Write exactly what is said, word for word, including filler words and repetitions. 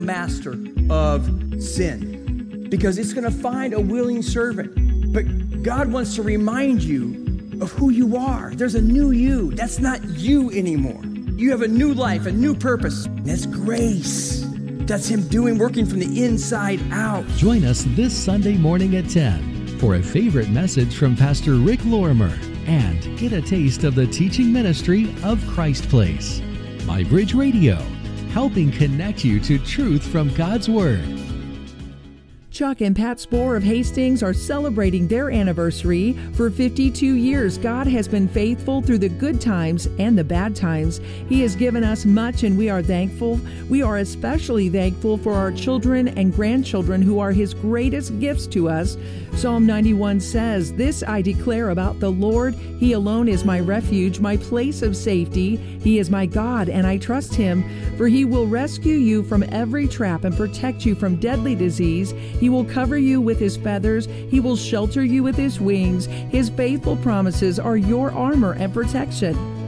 master of sin, because it's going to find a willing servant. But God wants to remind you of who you are. There's a new you. That's not you anymore. You have a new life, a new purpose. That's grace. That's Him doing, working from the inside out. Join us this Sunday morning at ten for a favorite message from Pastor Rick Lorimer and get a taste of the teaching ministry of Christ Place. My Bridge Radio, helping connect you to truth from God's Word. Chuck and Pat Spohr of Hastings are celebrating their anniversary. For fifty-two years, God has been faithful through the good times and the bad times. He has given us much, and we are thankful. We are especially thankful for our children and grandchildren, who are His greatest gifts to us. Psalm ninety-one says, "This I declare about the Lord, He alone is my refuge, my place of safety. He is my God, and I trust Him. For He will rescue you from every trap and protect you from deadly disease. He will cover you with His feathers. He will shelter you with His wings. His faithful promises are your armor and protection."